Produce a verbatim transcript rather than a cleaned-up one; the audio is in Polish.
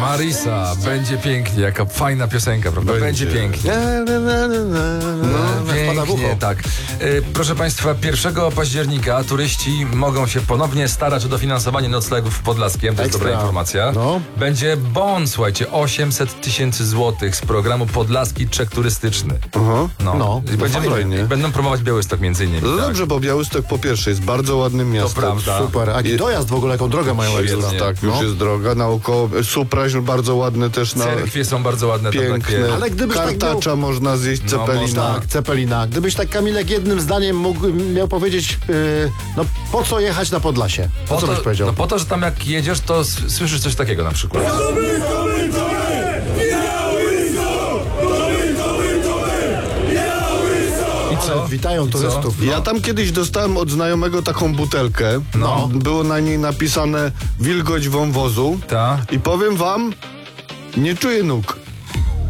Marisa, będzie pięknie, jaka fajna piosenka, prawda? Będzie, będzie pięknie. Na, na, na, na, No, na, pięknie, tak. Y, proszę Państwa, pierwszego października turyści mogą się ponownie starać o dofinansowanie noclegów w Podlaskiem, to jest Ekstra. dobra informacja. No. Będzie bon, słuchajcie, osiemset tysięcy złotych z programu Podlaski Czek Turystyczny. Aha. No, No, I będzie, fajnie. będą promować Białystok między innymi. No tak. dobrze, bo Białystok po pierwsze jest bardzo ładnym miastem. prawda. Super. A I dojazd w ogóle, jaką drogę mają Świetnie. ekstra. Tak, już No. jest droga naokoło. Supraź bardzo ładny też na... Cerkwie są bardzo ładne. tam Piękne. takie- Ale gdybyś tak Kartacza miał- można zjeść, No, cepelina. można. Tak, Cepelina. Gdybyś tak, Kamilek, jednym zdaniem mógł, miał powiedzieć, yy, no po co jechać na Podlasie? Po, co byś powiedział? No po to, że tam jak jedziesz, to s- słyszysz coś takiego na przykład. I co? Witają I co? turystów. No. Ja tam kiedyś dostałem od znajomego taką butelkę. No. Było na niej napisane wilgoć wąwozu. Ta. I powiem wam, nie czuję nóg.